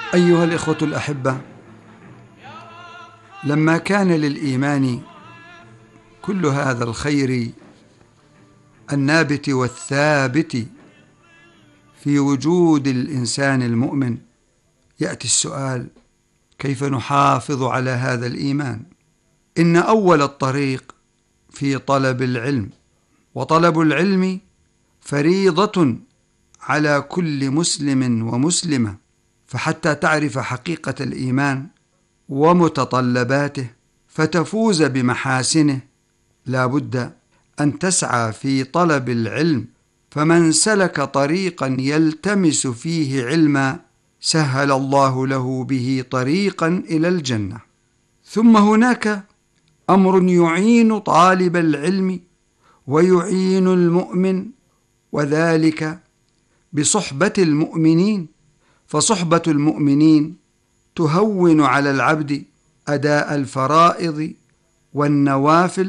أيها الإخوة الأحبة، لما كان للإيمان كل هذا الخير النابت والثابت في وجود الإنسان المؤمن، يأتي السؤال: كيف نحافظ على هذا الإيمان؟ إن أول الطريق في طلب العلم، وطلب العلم فريضة على كل مسلم ومسلمة، فحتى تعرف حقيقة الإيمان ومتطلباته فتفوز بمحاسنه لا بد أن تسعى في طلب العلم، فمن سلك طريقا يلتمس فيه علما سهل الله له به طريقا إلى الجنة. ثم هناك أمر يعين طالب العلم ويعين المؤمن، وذلك بصحبة المؤمنين، فصحبة المؤمنين تهون على العبد أداء الفرائض والنوافل